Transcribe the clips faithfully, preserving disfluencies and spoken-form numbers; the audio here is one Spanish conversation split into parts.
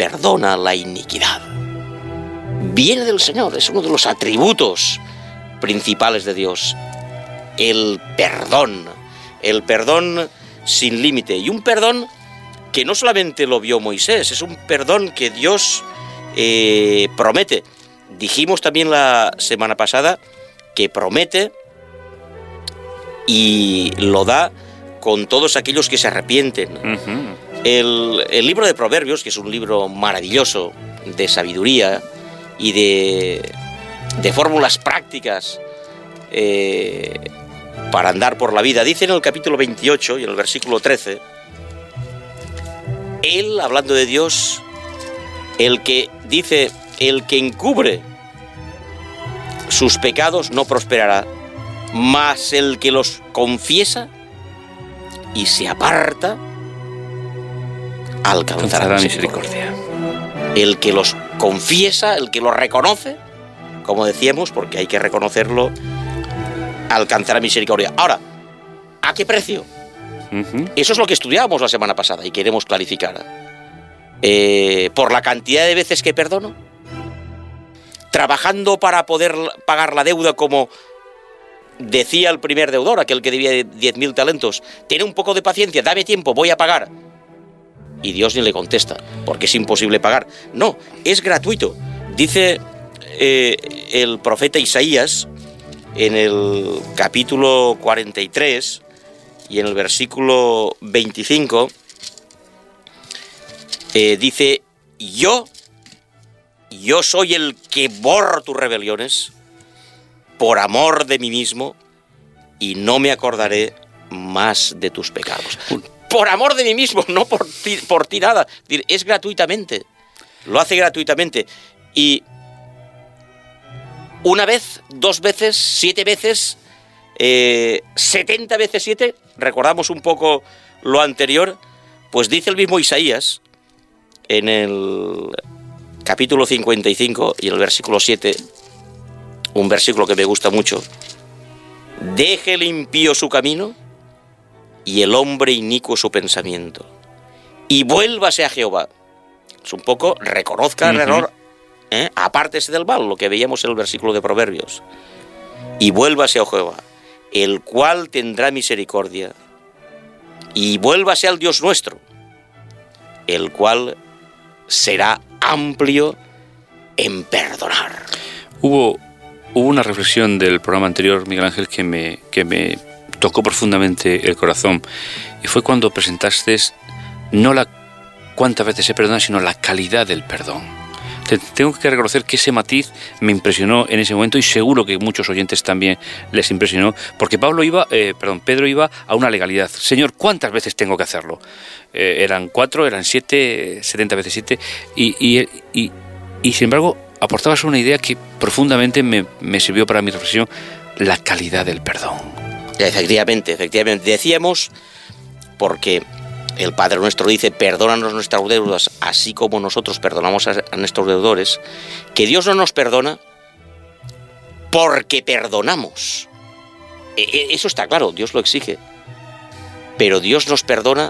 perdona la iniquidad. Viene del Señor, es uno de los atributos principales de Dios. El perdón, el perdón sin límite. Y un perdón que no solamente lo vio Moisés, es un perdón que Dios eh, promete. Dijimos también la semana pasada que promete y lo da con todos aquellos que se arrepienten. Uh-huh. El, el libro de Proverbios, que es un libro maravilloso de sabiduría y de, de fórmulas prácticas eh, para andar por la vida, dice en el capítulo veintiocho y en el versículo trece, él, hablando de Dios, el que dice, el que encubre sus pecados no prosperará, mas el que los confiesa y se aparta alcanzará, alcanzará misericordia. misericordia. El que los confiesa, el que los reconoce, como decíamos, porque hay que reconocerlo, alcanzará misericordia. Ahora, ¿a qué precio? Uh-huh. Eso es lo que estudiábamos la semana pasada y queremos clarificar. Eh, ¿Por la cantidad de veces que perdono? ¿Trabajando para poder pagar la deuda como decía el primer deudor, aquel que debía diez mil talentos? Tiene un poco de paciencia, dame tiempo, voy a pagar. Y Dios ni le contesta, porque es imposible pagar. No, es gratuito. Dice eh, el profeta Isaías en el capítulo cuarenta y tres y en el versículo veinticinco, eh, dice, yo, yo soy el que borro tus rebeliones por amor de mí mismo y no me acordaré más de tus pecados. Por amor de mí mismo, no por ti, por ti nada. Es gratuitamente. Lo hace gratuitamente. Y una vez, dos veces, siete veces, eh, setenta veces siete, recordamos un poco lo anterior, pues dice el mismo Isaías, en el capítulo cincuenta y cinco y en el versículo siete, un versículo que me gusta mucho, deje el impío su camino y el hombre inicuo su pensamiento, y vuélvase a Jehová. Es un poco, reconozca el uh-huh. error, ¿eh? Apártese del mal, lo que veíamos en el versículo de Proverbios, y vuélvase a Jehová, el cual tendrá misericordia, y vuélvase al Dios nuestro, el cual será amplio en perdonar. Hubo, hubo una reflexión del programa anterior, Miguel Ángel, que me, que me tocó profundamente el corazón, y fue cuando presentaste no la cuántas veces se perdona, sino la calidad del perdón. Te, tengo que reconocer que ese matiz me impresionó en ese momento, y seguro que muchos oyentes también les impresionó, porque Pablo iba, eh, perdón, Pedro iba a una legalidad. Señor, ¿cuántas veces tengo que hacerlo? Eh, eran cuatro, eran siete, setenta veces siete, y, y, y, y sin embargo aportabas una idea que profundamente me, me sirvió para mi reflexión: la calidad del perdón. Efectivamente, efectivamente. Decíamos, porque el Padre Nuestro dice, perdónanos nuestras deudas, así como nosotros perdonamos a, a nuestros deudores, que Dios no nos perdona porque perdonamos. E, e, eso está claro, Dios lo exige. Pero Dios nos perdona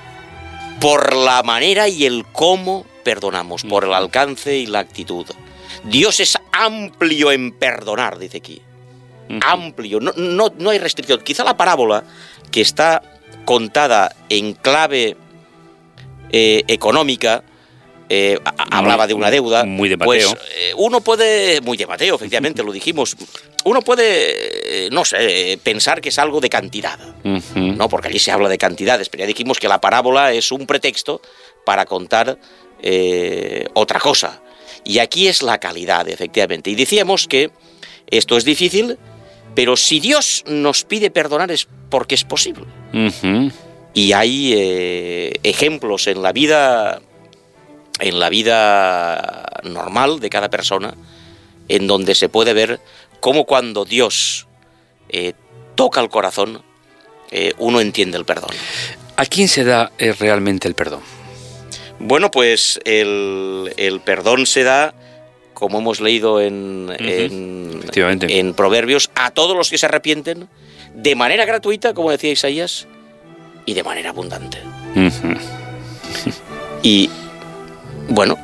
por la manera y el cómo perdonamos, por el alcance y la actitud. Dios es amplio en perdonar, dice aquí. Uh-huh. Amplio, no, no, no hay restricción. Quizá la parábola que está contada en clave eh, económica, eh, a, hablaba de una deuda, muy de Mateo. Pues eh, uno puede, muy de Mateo, efectivamente, lo dijimos, uno puede, eh, no sé, pensar que es algo de cantidad, uh-huh. ¿no? Porque allí se habla de cantidades, pero ya dijimos que la parábola es un pretexto para contar eh, otra cosa, y aquí es la calidad, efectivamente, y decíamos que esto es difícil, pero si Dios nos pide perdonar es porque es posible. Uh-huh. Y hay eh, ejemplos en la vida, en la vida normal de cada persona, en donde se puede ver cómo cuando Dios eh, toca el corazón, eh, uno entiende el perdón. ¿A quién se da eh, realmente el perdón? Bueno, pues el, el perdón se da, como hemos leído en, uh-huh. en, en Proverbios, a todos los que se arrepienten, de manera gratuita, como decía Isaías, y de manera abundante. Uh-huh. Y, bueno,